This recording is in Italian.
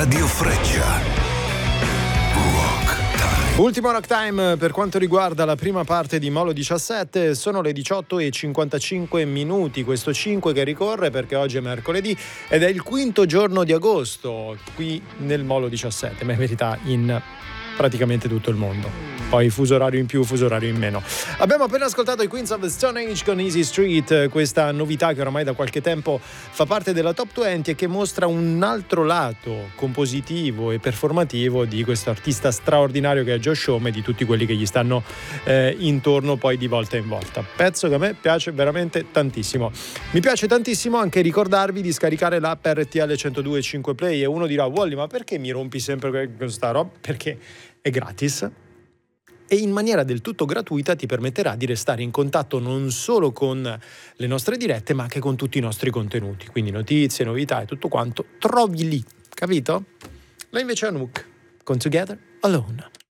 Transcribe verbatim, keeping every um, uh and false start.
Radio Freccia. Ultimo Rock Time per quanto riguarda la prima parte di Molo diciassette, sono le diciotto e cinquantacinque minuti, questo cinque che ricorre perché oggi è mercoledì ed è il quinto giorno di agosto qui nel Molo diciassette, ma in verità in praticamente tutto il mondo. Poi fuso orario in più, fuso orario in meno. Abbiamo appena ascoltato i Queens of the Stone Age con Easy Street, questa novità che ormai da qualche tempo fa parte della top venti e che mostra un altro lato compositivo e performativo di questo artista straordinario che è Josh Homme e di tutti quelli che gli stanno eh, intorno poi di volta in volta. Pezzo che a me piace veramente tantissimo. Mi piace tantissimo anche ricordarvi di scaricare l'app R T L centodue e cinque Play e uno dirà Wally, ma perché mi rompi sempre questa roba? Perché è gratis e in maniera del tutto gratuita ti permetterà di restare in contatto non solo con le nostre dirette ma anche con tutti i nostri contenuti, quindi notizie, novità e tutto quanto trovi lì, capito? Là invece è Anouk con Together Alone.